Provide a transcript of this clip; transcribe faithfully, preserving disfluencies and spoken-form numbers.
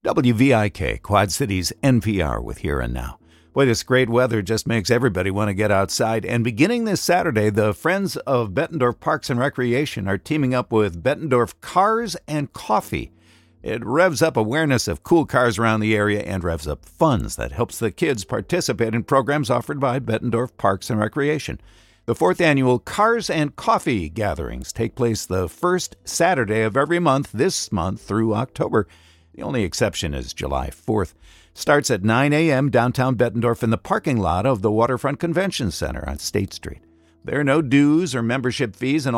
W V I K, Quad Cities N P R with Here and Now. Boy, this great weather just makes everybody want to get outside. And beginning this Saturday, the Friends of Bettendorf Parks and Recreation are teaming up with Bettendorf Cars and Coffee. It revs up awareness of cool cars around the area and revs up funds that helps the kids participate in programs offered by Bettendorf Parks and Recreation. The fourth annual Cars and Coffee gatherings take place the first Saturday of every month this month through October. The only exception is July fourth. Starts at nine a.m. downtown Bettendorf in the parking lot of the Waterfront Convention Center on State Street. There are no dues or membership fees, and